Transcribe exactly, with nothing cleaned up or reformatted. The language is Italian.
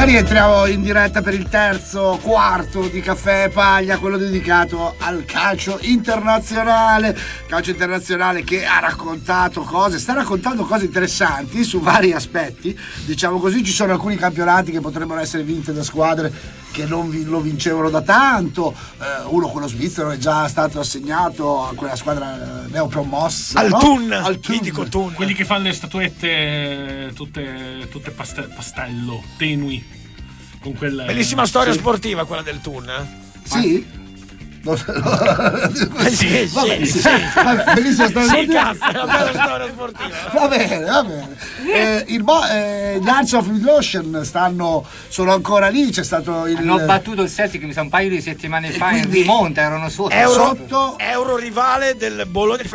rientriamo in diretta per il terzo quarto di Caffè e Paglia, quello dedicato al calcio internazionale. Calcio internazionale che ha raccontato cose, sta raccontando cose interessanti su vari aspetti. Diciamo così, ci sono alcuni campionati che potrebbero essere vinti da squadre che non vi, lo vincevano da tanto. Eh, uno, quello svizzero, è già stato assegnato a quella squadra neopromossa. Al no? Thun, Al mitico Thun. Quelli che fanno le statuette tutte, tutte paste- pastello, tenui. Con quelle... Bellissima storia sì. sportiva quella del Thun. Eh? Sì? No, Eh sì, vabbè, sì, sì. sì. Vabbè, bellissima storia Sì, sportiva. cazzo, è una bella storia sportiva. Va bene, va bene. Eh, il bo- eh, gli Hearts of Midlothian stanno, sono ancora lì, c'è stato il... Hanno battuto il Celtic, mi sa un paio di settimane fa, in quindi- rimonta, erano sotto. Euro, Sotto- euro rivale del Bologna di